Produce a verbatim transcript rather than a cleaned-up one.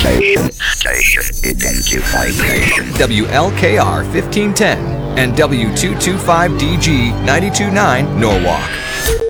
Station. Station identification. W L K R fifteen ten and W two twenty-five D G nine two nine Norwalk.